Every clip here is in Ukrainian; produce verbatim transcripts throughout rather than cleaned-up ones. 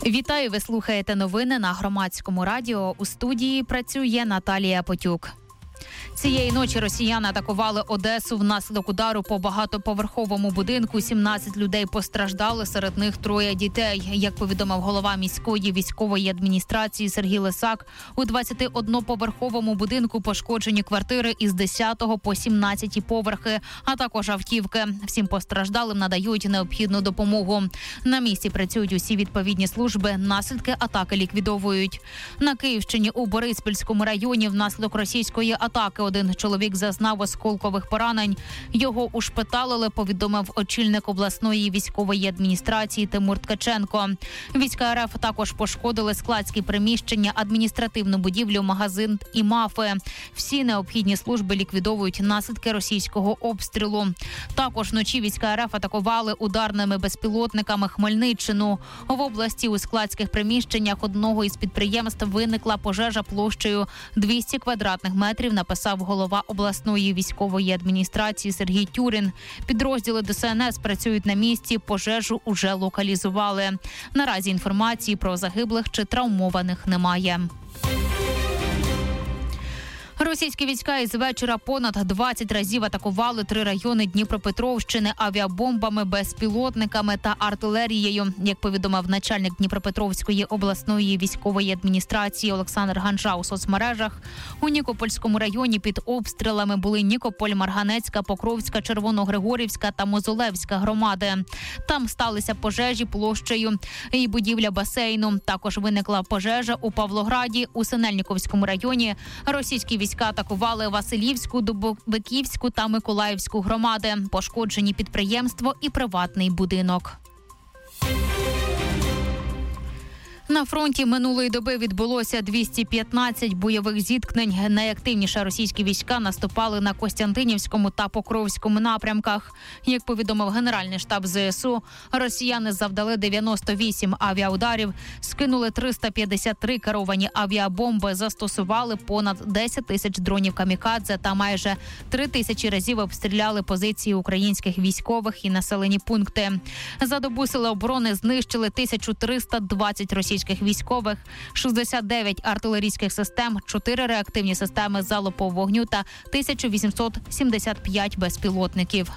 Вітаю, ви слухаєте новини на Громадському радіо. У студії працює Наталія Потюк. Цієї ночі росіяни атакували Одесу. Внаслідок удару по багатоповерховому будинку сімнадцять людей постраждали, серед них троє дітей. Як повідомив голова міської військової адміністрації Сергій Лисак, у двадцятиодноповерховому будинку пошкоджені квартири із десятого по сімнадцятий поверхи, а також автівки. Всім постраждалим надають необхідну допомогу. На місці працюють усі відповідні служби, наслідки атаки ліквідовують. На Київщині у Бориспільському районі внаслідок російської атаки один чоловік зазнав осколкових поранень. Його ушпиталили, повідомив очільник обласної військової адміністрації Тимур Ткаченко. Війська РФ також пошкодили складські приміщення, адміністративну будівлю, магазин і МАФи. Всі необхідні служби ліквідовують наслідки російського обстрілу. Також вночі війська РФ атакували ударними безпілотниками Хмельниччину. В області у складських приміщеннях одного із підприємств виникла пожежа площею двісті квадратних метрів, написав голова обласної військової адміністрації Сергій Тюрин. Підрозділи ДСНС працюють на місці, пожежу уже локалізували. Наразі інформації про загиблих чи травмованих немає. Російські війська із вечора понад двадцять разів атакували три райони Дніпропетровщини авіабомбами, безпілотниками та артилерією. Як повідомив начальник Дніпропетровської обласної військової адміністрації Олександр Ганжа у соцмережах, у Нікопольському районі під обстрілами були Нікополь, Марганецька, Покровська, Червоногригорівська та Мозолевська громади. Там сталися пожежі площею і будівля басейну. Також виникла пожежа у Павлограді. У Синельниковському районі російські війська Війська атакували Василівську, Дубовиківську та Миколаївську громади. Пошкоджені підприємство і приватний будинок. На фронті минулої доби відбулося двісті п'ятнадцять бойових зіткнень. Найактивніше російські війська наступали на Костянтинівському та Покровському напрямках. Як повідомив Генеральний штаб ЗСУ, росіяни завдали дев'яносто вісім авіаударів, скинули триста п'ятдесят три керовані авіабомби, застосували понад десять тисяч дронів камікадзе та майже три тисячі разів обстріляли позиції українських військових і населені пункти. За добу сили оборони знищили тисячу триста двадцять російських військових, шістдесят дев'ять артилерійських систем, чотири реактивні системи залпового вогню та тисяча вісімсот сімдесят п'ять безпілотників.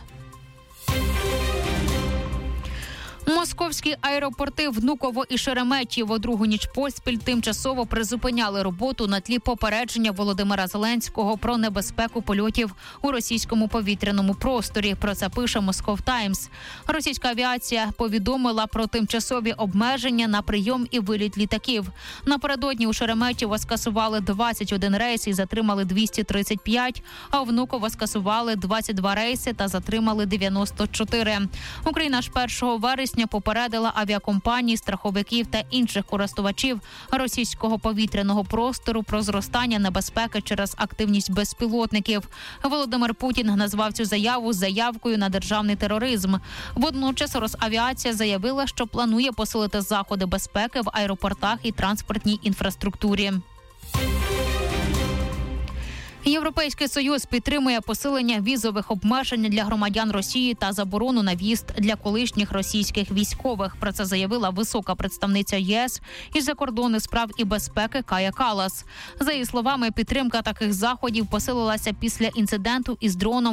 Московські аеропорти Внуково і Шереметьєво другу ніч поспіль тимчасово призупиняли роботу на тлі попередження Володимира Зеленського про небезпеку польотів у російському повітряному просторі. Про це пише Moscow Times. Російська авіація повідомила про тимчасові обмеження на прийом і виліт літаків. Напередодні у Шереметьєво скасували двадцять один рейс і затримали двісті тридцять п'ять, а у Внуково скасували двадцять два рейси та затримали дев'яносто чотири. Україна ж першого вересня попередила авіакомпанії, страховиків та інших користувачів російського повітряного простору про зростання небезпеки через активність безпілотників. Володимир Путін назвав цю заяву заявкою на державний тероризм. Водночас Росавіація заявила, що планує посилити заходи безпеки в аеропортах і транспортній інфраструктурі. Європейський Союз підтримує посилення візових обмежень для громадян Росії та заборону на в'їзд для колишніх російських військових. Про це заявила висока представниця ЄС із закордонних справ і безпеки Кая Каллас. За її словами, підтримка таких заходів посилилася після інциденту із дроном